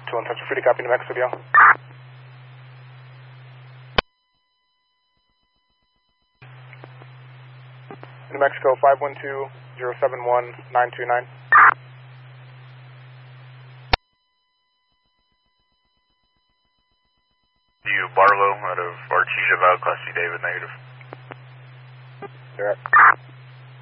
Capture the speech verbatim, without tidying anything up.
two one touch, free to copy New Mexico, D L. New Mexico, five one two, zero seven one, nine two nine. You Barlow out of Artesia Val, Class C David, negative. Direct.